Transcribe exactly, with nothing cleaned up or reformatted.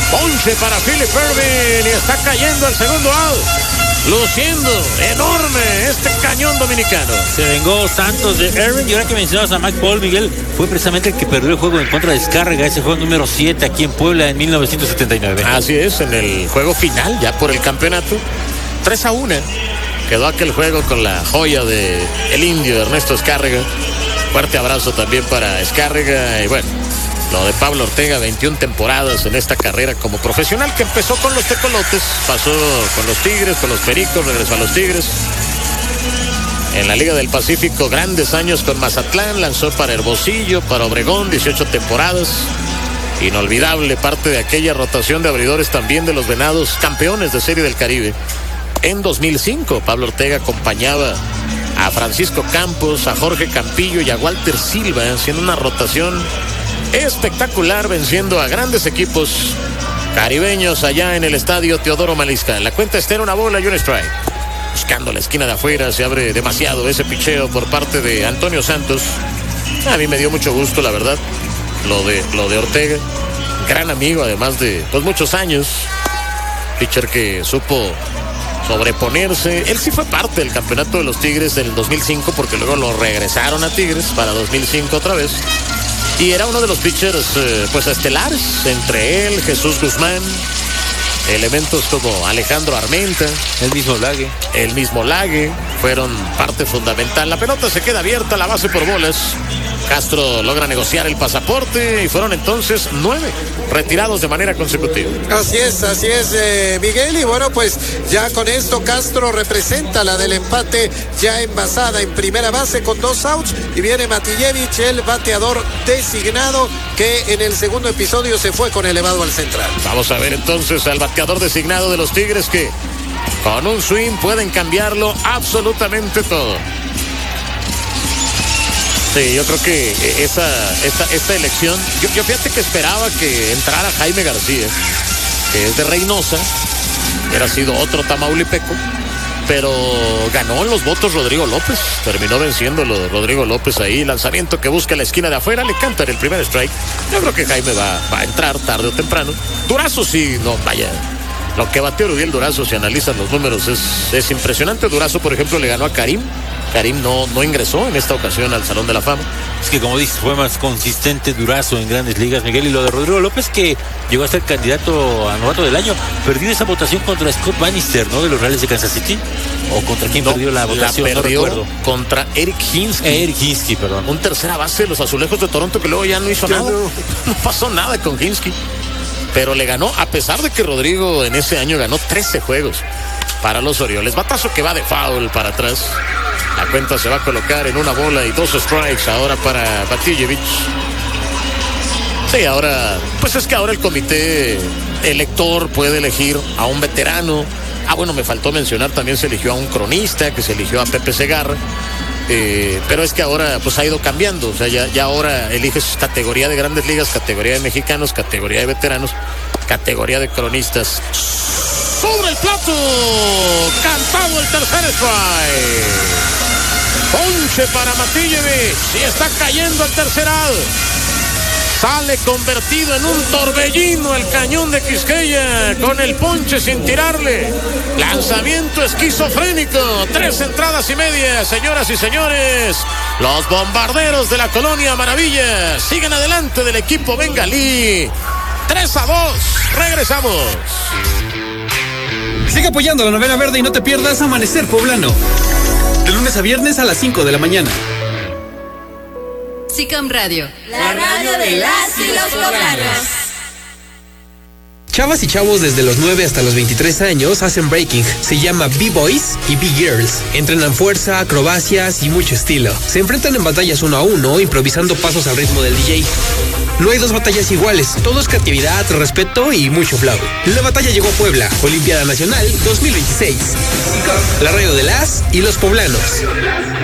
Ponche para Philip Ervin y está cayendo el segundo out. Luciendo enorme este cañón dominicano. Se vengó Santos de Ervin. Y ahora que mencionas a Mike Paul, Miguel, fue precisamente el que perdió el juego en contra de Descárrega, ese juego número siete aquí en Puebla en mil novecientos setenta y nueve. Así es, en el juego final, ya por el campeonato, tres a uno. Quedó aquel juego con la joya de el indio Ernesto Descárrega. Fuerte abrazo también para Descárrega. Y bueno, lo de Pablo Ortega, veintiuna temporadas en esta carrera como profesional, que empezó con los Tecolotes, pasó con los Tigres, con los Pericos, regresó a los Tigres. En la Liga del Pacífico, grandes años con Mazatlán, lanzó para Hermosillo, para Obregón, dieciocho temporadas. Inolvidable, parte de aquella rotación de abridores también de los Venados, campeones de Serie del Caribe. En dos mil cinco, Pablo Ortega acompañaba a Francisco Campos, a Jorge Campillo y a Walter Silva, haciendo una rotación espectacular, venciendo a grandes equipos caribeños allá en el estadio Teodoro Malisca. La cuenta está en una bola y un strike. Buscando la esquina de afuera, se abre demasiado ese picheo por parte de Antonio Santos. A mí me dio mucho gusto, la verdad, lo de, lo de Ortega. Gran amigo, además de pues, muchos años. Pitcher que supo sobreponerse. Él sí fue parte del campeonato de los Tigres en el dos mil cinco, porque luego lo regresaron a Tigres para dos mil cinco otra vez. Y era uno de los pitchers eh, pues estelares, entre él, Jesús Guzmán, elementos como Alejandro Armenta, el mismo Lague. El mismo Lague, fueron parte fundamental. La pelota se queda abierta, la base por bolas. Castro logra negociar el pasaporte y fueron entonces nueve retirados de manera consecutiva. Así es, así es, eh, Miguel. Y bueno, pues ya con esto Castro representa la del empate ya envasada en primera base con dos outs. Y viene Matillevich, el bateador designado, que en el segundo episodio se fue con elevado al central. Vamos a ver entonces al bateador designado de los Tigres, que con un swing pueden cambiarlo absolutamente todo. Sí, yo creo que esa, esta, esta elección, yo, yo fíjate que esperaba que entrara Jaime García, que es de Reynosa, hubiera sido otro tamaulipeco, pero ganó en los votos Rodrigo López, terminó venciéndolo Rodrigo López ahí, lanzamiento que busca la esquina de afuera, le cantan el primer strike. Yo creo que Jaime va, va a entrar tarde o temprano. Durazo sí, no, vaya, lo que bateó Uriel Durazo, si analizan los números, es, es impresionante. Durazo, por ejemplo, le ganó a Karim. Karim no, no ingresó en esta ocasión al Salón de la Fama. Es que, como dices, fue más consistente Durazo en Grandes Ligas, Miguel. Y lo de Rodrigo López, que llegó a ser candidato a novato del año, perdió esa votación contra Scott Bannister, ¿no? De los Reales de Kansas City. ¿O contra quién no, perdió la votación? La perdió, no recuerdo. Contra Eric Hinsky. Eh, Eric Hinsky, perdón. Un tercera base de los Azulejos de Toronto, que luego ya no hizo ya nada. No. no pasó nada con Hinsky. Pero le ganó, a pesar de que Rodrigo en ese año ganó trece juegos para los Orioles. Batazo que va de foul para atrás. La cuenta se va a colocar en una bola y dos strikes ahora para Matillevich. Sí, ahora, pues es que ahora el comité elector puede elegir a un veterano. Ah, bueno, me faltó mencionar, también se eligió a un cronista, que se eligió a Pepe Segarra. Eh, pero es que ahora pues ha ido cambiando, o sea, ya, ya ahora eliges categoría de Grandes Ligas, categoría de mexicanos, categoría de veteranos, categoría de cronistas. Sobre el plato, cantado el tercer strike. Ponche para Matillevich y está cayendo el tercer out. Sale convertido en un torbellino el cañón de Quisqueya con el ponche sin tirarle. Lanzamiento esquizofrénico. Tres entradas y media, señoras y señores. Los bombarderos de la Colonia Maravilla siguen adelante del equipo bengalí. tres a dos. Regresamos. Sigue apoyando la novena verde y no te pierdas Amanecer Poblano. De lunes a viernes a las cinco de la mañana. S I C A M Radio, la radio de las y los poblanos. Chavas y chavos desde los nueve hasta los veintitrés años hacen breaking. Se llama B-Boys y B-Girls. Entrenan fuerza, acrobacias y mucho estilo. Se enfrentan en batallas uno a uno, improvisando pasos al ritmo del D J. No hay dos batallas iguales, todo es creatividad, respeto y mucho flow. La batalla llegó a Puebla, Olimpiada Nacional dos mil veintiséis. La radio de las y los poblanos.